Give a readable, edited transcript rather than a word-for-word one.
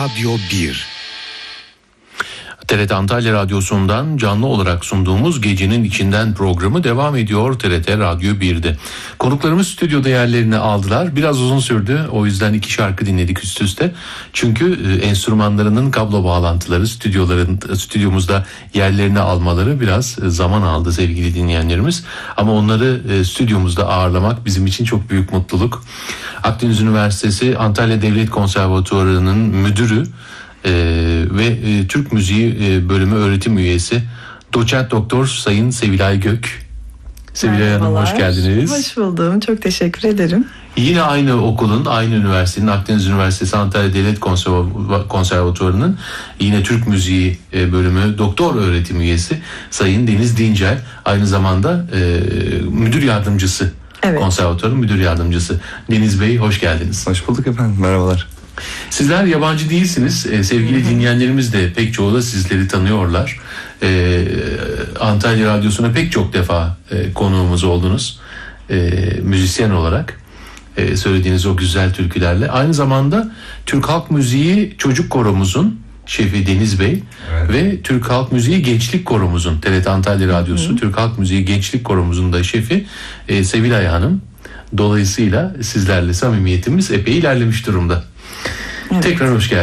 Radyo 1. TRT Antalya Radyosu'ndan canlı olarak sunduğumuz Gecenin İçinden programı devam ediyor TRT Radyo 1'de. Konuklarımız stüdyoda yerlerini aldılar. Biraz uzun sürdü. O yüzden 2 şarkı dinledik üst üste. Çünkü enstrümanlarının kablo bağlantıları stüdyomuzda yerlerini almaları biraz zaman aldı sevgili dinleyenlerimiz. Ama onları stüdyomuzda ağırlamak bizim için çok büyük mutluluk. Akdeniz Üniversitesi Antalya Devlet Konservatuvarı'nın müdürü ve Türk Müziği bölümü öğretim üyesi Doçent Doktor Sayın Sevilay Gök. Sevilay Hanım, hoş geldiniz. Hoş buldum. Çok teşekkür ederim. Yine aynı okulun, aynı üniversitenin, Akdeniz Üniversitesi Antalya Devlet Konservatuvarı'nın yine Türk Müziği bölümü doktor öğretim üyesi Sayın Deniz Dincel. Aynı zamanda müdür yardımcısı. Evet. Konservatuvarın müdür yardımcısı. Deniz Bey, hoş geldiniz. Hoş bulduk efendim. Merhabalar. Sizler yabancı değilsiniz. Sevgili dinleyenlerimiz de pek çoğu da sizleri tanıyorlar. Antalya Radyosu'na pek çok defa konuğumuz oldunuz. Müzisyen olarak söylediğiniz o güzel türkülerle. Aynı zamanda Türk Halk Müziği Çocuk Koromuzun şefi Deniz Bey, evet, ve Türk Halk Müziği Gençlik Koromuzun, TRT Antalya Radyosu Türk Halk Müziği Gençlik Koromuzun da şefi Sevilay Hanım. Dolayısıyla sizlerle samimiyetimiz epey ilerlemiş durumda. Evet. Tekrar hoş geldiniz.